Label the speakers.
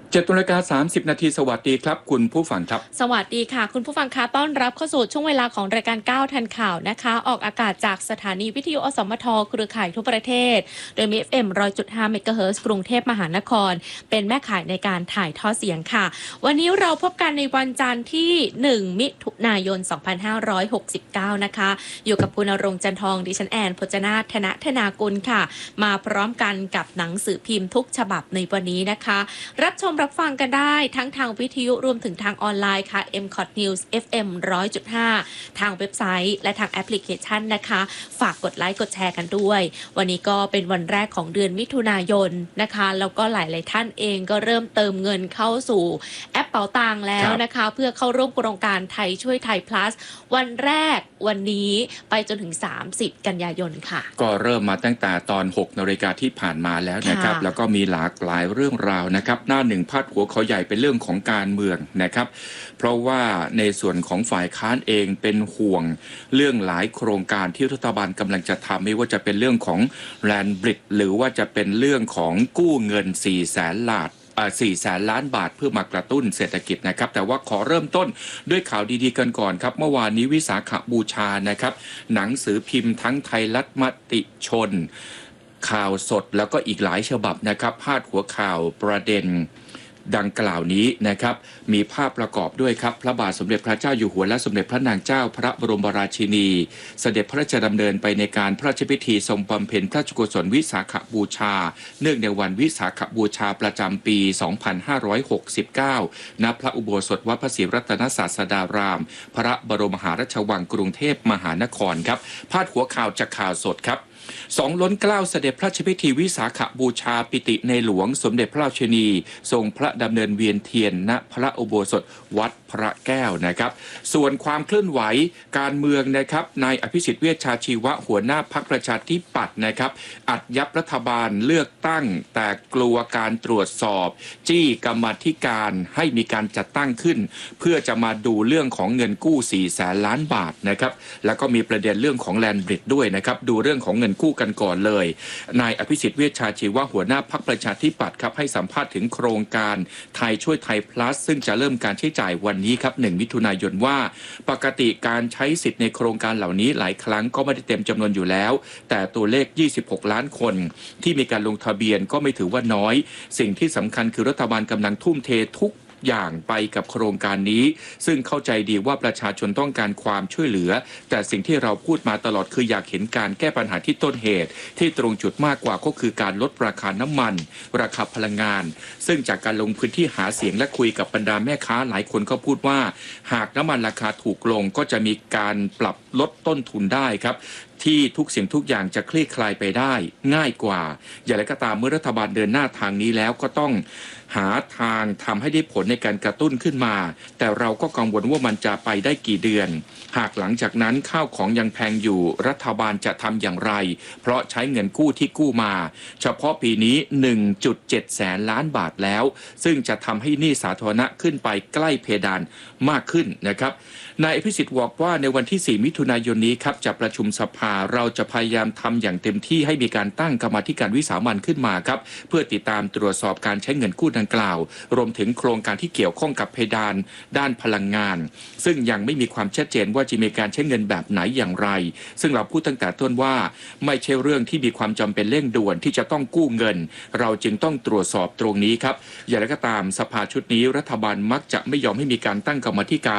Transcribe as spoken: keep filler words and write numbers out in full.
Speaker 1: เจ็ดนาฬิกาสามสิบนาทีสวัสดีครับคุณผู้ฟังครับ
Speaker 2: สวัสดีค่ะคุณผู้ฟังคะต้อนรับเข้าสู่ช่วงเวลาของรายการก้าวทันข่าวนะคะออกอากาศจากสถานีวิทยุอสมทเครือข่ายทั่วประเทศโดยมี เอฟ เอ็ม หนึ่งร้อยจุดห้า เมกะเฮิรตซ์กรุงเทพมหานครเป็นแม่ข่ายในการถ่ายทอดเสียงค่ะวันนี้เราพบกันในวันจันทร์ที่หนึ่งมิถุนายนสองพันห้าร้อยหกสิบเก้านะคะอยู่กับคุณณรงค์จันทองดิฉันแอนพจนาถธนธนากุลค่ะมาพร้อมกันกับหนังสือพิมพ์ทุกฉบับในวันนี้นะคะรับชมรับฟังกันได้ทั้งทางวิทยุรวมถึงทางออนไลน์ค่ะ เอ็ม คอท News เอฟ เอ็ม หนึ่งร้อยจุดห้า ทางเว็บไซต์และทางแอปพลิเคชันนะคะฝากกดไลค์กดแชร์กันด้วยวันนี้ก็เป็นวันแรกของเดือนมิถุนายนนะคะแล้วก็หลายๆท่านเองก็เริ่มเติมเงินเข้าสู่แอปเป๋าตังแล้วนะคะเพื่อเข้าร่วมโครงการไทยช่วยไทย plus วันแรกวันนี้ไปจนถึงสามสิบกันยายนค่ะ
Speaker 1: ก็เริ่มมาตั้งแต่ตอนหกนาฬิกาที่ผ่านมาแล้วนะครับแล้วก็มีหลากหลายเรื่องราวนะครับหน้าหนึ่งพาดหัวเขาใหญ่เป็นเรื่องของการเมืองนะครับเพราะว่าในส่วนของฝ่ายค้านเองเป็นห่วงเรื่องหลายโครงการที่รัฐบาลกำลังจะทำไม่ว่าจะเป็นเรื่องของแลนด์บริดจ์หรือว่าจะเป็นเรื่องของกู้เงินสี่แสนล้านสี่แสนล้านบาทเพื่อมากระตุ้นเศรษฐกิจนะครับแต่ว่าขอเริ่มต้นด้วยข่าวดีๆกันก่อนครับเมื่อวานนี้วิสาขบูชานะครับหนังสือพิมพ์ทั้งไทยรัฐมติชนข่าวสดแล้วก็อีกหลายฉบับนะครับพาดหัวข่าวประเด็นดังกล่าวนี้นะครับมีภาพประกอบด้วยครับพระบาทสมเด็จพระเจ้าอยู่หัวและสมเด็จพระนางเจ้าพระบรมราชินีเสด็จพระราชดำเนินไปในการพระราชพิธีทรงบำเพ็ญพระราชกุศลวิสาขบูชาเนื่องในวันวิสาขบูชาประจำปีสองพันห้าร้อยหกสิบเก้าณพระอุโบสถวัดพระศรีรัตนศาสดารามพระบรมมหาราชวังกรุงเทพมหานครครับพาดหัวข่าวจากข่าวสดครับสองล้นเกล้าเสด็จพระราชพิธีวิสาขบูชาปิติในหลวงสมเด็จพระราชินีทรงพระดำเนินเวียนเทียนณพระอุโบสถวัดพระแก้วนะครับส่วนความเคลื่อนไหวการเมืองนะครับนายอภิสิทธิ์เวชชาชีวะหัวหน้าพรรคประชาธิปัตย์นะครับอัดยับรัฐบาลเลือกตั้งแต่กลัวการตรวจสอบจี้กรรมาธิการให้มีการจัดตั้งขึ้นเพื่อจะมาดูเรื่องของเงินกู้สี่แสนล้านบาทนะครับแล้วก็มีประเด็นเรื่องของแลนด์บริดจ์ด้วยนะครับดูเรื่องของเงินกู้กันก่อนเลยนายอภิสิทธิ์เวชชาชีวะหัวหน้าพรรคประชาธิปัตย์ครับให้สัมภาษณ์ถึงโครงการไทยช่วยไทย plus ซึ่งจะเริ่มการใช้จ่ายวันนี้ครับหนึ่งมิถุนายนว่าปกติการใช้สิทธิ์ในโครงการเหล่านี้หลายครั้งก็ไม่ได้เต็มจำนวนอยู่แล้วแต่ตัวเลขยี่สิบหกล้านคนที่มีการลงทะเบียนก็ไม่ถือว่าน้อยสิ่งที่สำคัญคือรัฐบาลกำลังทุ่มเททุกอย่างไปกับโครงการนี้ซึ่งเข้าใจดีว่าประชาชนต้องการความช่วยเหลือแต่สิ่งที่เราพูดมาตลอดคืออยากเห็นการแก้ปัญหาที่ต้นเหตุที่ตรงจุดมากกว่าก็คือการลดราคาน้ำมันราคาพลังงานซึ่งจากการลงพื้นที่หาเสียงและคุยกับบรรดาแม่ค้าหลายคนก็พูดว่าหากน้ำมันราคาถูกลงก็จะมีการปรับลดต้นทุนได้ครับที่ทุกสิ่งทุกอย่างจะคลี่คลายไปได้ง่ายกว่าอย่างไรก็ตามเมื่อรัฐบาลเดินหน้าทางนี้แล้วก็ต้องหาทางทำให้ได้ผลในการกระตุ้นขึ้นมาแต่เราก็กังวลว่ามันจะไปได้กี่เดือนหากหลังจากนั้นข้าวของยังแพงอยู่รัฐบาลจะทำอย่างไรเพราะใช้เงินกู้ที่กู้มาเฉพาะปีนี้ หนึ่งจุดเจ็ด แสนล้านบาทแล้วซึ่งจะทำให้หนี้สาธารณะขึ้นไปใกล้เพดานมากขึ้นนะครับนายอภิสิทธิ์บอกว่าในวันที่สี่มิถุนายนนี้ครับจะประชุมสภาเราจะพยายามทำอย่างเต็มที่ให้มีการตั้งกรรมาธิการวิสามัญขึ้นมาครับเพื่อติดตามตรวจสอบการใช้เงินกู้ดังกล่าวรวมถึงโครงการที่เกี่ยวข้องกับเพดานด้านพลังงานซึ่งยังไม่มีความชัดเจนว่าจะมีการใช้เงินแบบไหนอย่างไรซึ่งเราพูดตั้งแต่ต้นว่าไม่ใช่เรื่องที่มีความจำเป็นเร่งด่วนที่จะต้องกู้เงินเราจึงต้องตรวจสอบตรงนี้ครับอย่างไรก็ตามสภาชุดนี้รัฐบาลมักจะไม่ยอมให้มีการตั้งกรรมาธิการ